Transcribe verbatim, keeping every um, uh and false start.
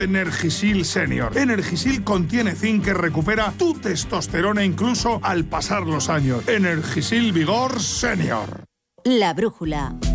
Energisil Senior. Energisil contiene zinc que recupera tu testosterona incluso al pasar los años. Energisil Vigor Senior. La brújula.